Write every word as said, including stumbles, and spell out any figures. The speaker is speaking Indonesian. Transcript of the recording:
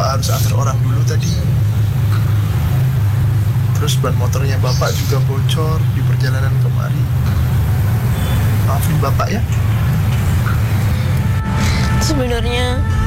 Bapak harus antar orang dulu tadi. Terus ban motornya Bapak juga bocor di perjalanan kemari. Maafin Bapak ya. Sebenarnya